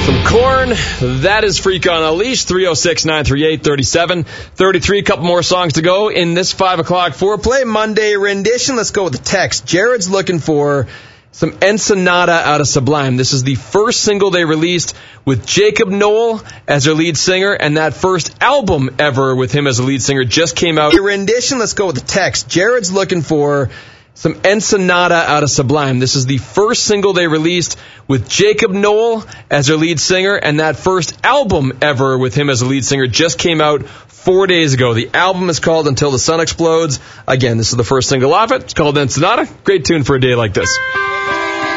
From Korn, that is Freak on a Leash, 306-938-3733. A couple more songs to go in this 5 o'clock foreplay Monday rendition. Let's go with the text. Jared's looking for some Ensenada out of Sublime. This is the first single they released with Jacob Noel as their lead singer, and that first album ever with him as a lead singer just came out. Rendition, let's go with the text. Jared's looking for some Ensenada out of Sublime. This is the first single they released with Jacob Noel as their lead singer, and that first album ever with him as a lead singer just came out 4 days ago. The album is called Until the Sun Explodes. Again, this is the first single off it. It's called Ensenada. Great tune for a day like this.